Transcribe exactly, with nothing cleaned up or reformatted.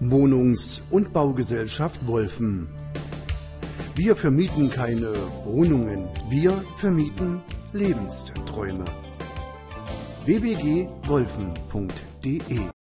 Wohnungs- und Baugesellschaft Wolfen. Wir vermieten keine Wohnungen, wir vermieten Lebensträume. w b g wolfen punkt de